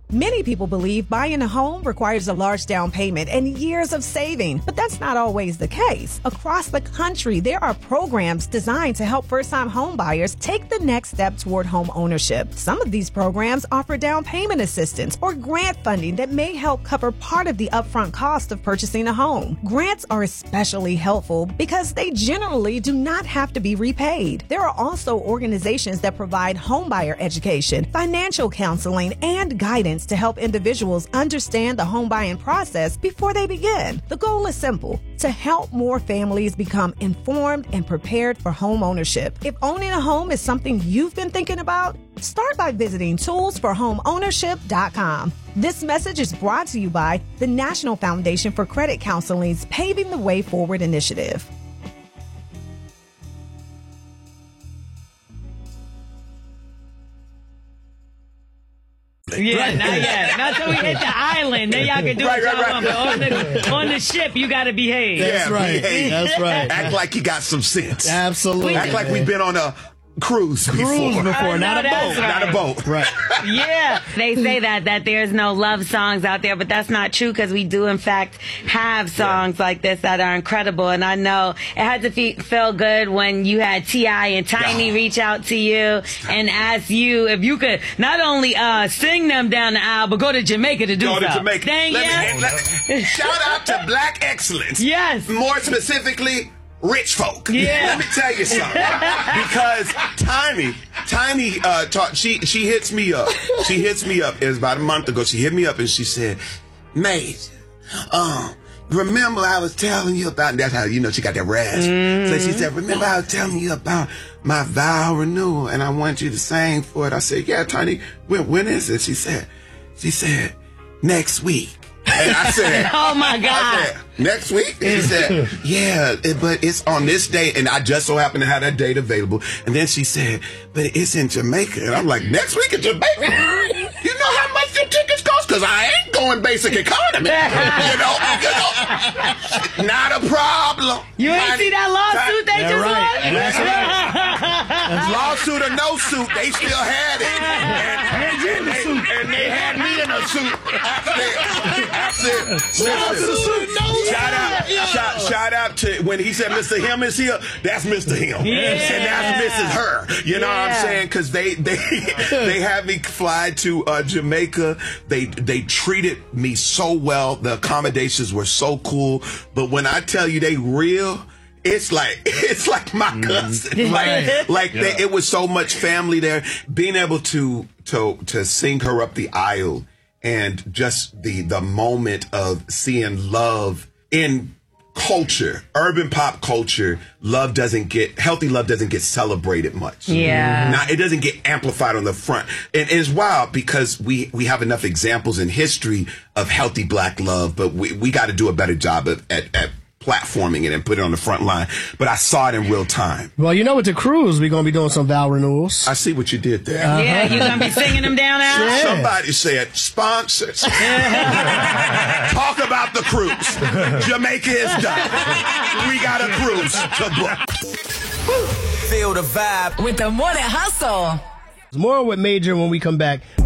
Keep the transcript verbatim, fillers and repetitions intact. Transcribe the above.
Many people believe buying a home requires a large down payment and years of saving, but that's not always the case. Across the country, there are programs designed to help first-time home buyers take the next step toward home ownership. Some of these programs offer down payment assistance or grant funding that may help cover part of the upfront cost of purchasing a home. Grants are especially helpful because they generally do not have to be repaid. There are also organizations that provide homebuyer education, financial counseling, and guidance to help individuals understand the home buying process before they begin. The goal is simple: to help more families become informed and prepared for home ownership. If owning a home is something you've been thinking about, start by visiting tools for home ownership dot com. This message is brought to you by the National Foundation for Credit Counseling's Paving the Way Forward initiative. Yeah, right. not yet. Not till we hit the island. Then y'all can do right, what y'all right, want. But on the, on the ship, you got to behave. That's Yeah, right. behave. That's right. Act like you got some sense. Absolutely. Act like we've been on a cruise before. Cruise before, I not a know boat. that's right. Not a boat. Right. Yeah. They say that, that there's no love songs out there, but that's not true because we do, in fact, have songs yeah. like this that are incredible. And I know it had to fe- feel good when you had T I and Tiny oh. reach out to you and ask you if you could not only uh, sing them down the aisle, but go to Jamaica to do Go so. to Jamaica. Dang Let yeah. me, let, shout out to Black Excellence. Yes. More specifically, rich folk. Yeah. Let me tell you something. Because Tiny, Tiny, uh, taught, she she hits me up. She hits me up. It was about a month ago. She hit me up and she said, "Mate, um, remember I was telling you about," and that's how, you know, she got that rasp. Mm. So she said, "Remember I was telling you about my vow renewal and I want you to sing for it." I said, "Yeah, Tiny, when, when is it?" She said, she said, "Next week." And I said, "Oh my God." I said, "Next week?" And she said, "Yeah, it, but it's on this date." And I just so happened to have that date available. And then she said, "But it's in Jamaica." And I'm like, "Next week in Jamaica? You know how much the tickets cost? Because I ain't going basic economy." you know, you know, not a problem. You ain't I, see that lawsuit they yeah, just right. won? That's right. Lawsuit or no suit, they still had it. And, and, they, and they had me in a suit. After, after, listen, shout out, shout, shout out to when he said Mister Him is here. That's Mister Him, yeah. and that's Missus Her. You know yeah. what I'm saying? Because they they they had me fly to uh, Jamaica. They they treated me so well. The accommodations were so cool. But when I tell you they real. It's like it's like my cousin. Like like yeah. they, it was so much family there. Being able to to to sing her up the aisle and just the the moment of seeing love in culture, urban pop culture, love doesn't get healthy love doesn't get celebrated much. Yeah. Now, it doesn't get amplified on the front. And it's wild because we we have enough examples in history of healthy black love, but we, we got to do a better job of, at at platforming it and put it on the front line. But I saw it in real time. Well, you know, with the cruise, we're going to be doing some vow renewals. I see what you did there. Uh-huh. Yeah, you going to be singing them down out? Yeah. Somebody said sponsors. Talk about the cruise. Jamaica is done. We got a cruise to book. Feel the vibe with the Morning Hustle. More with Major when we come back.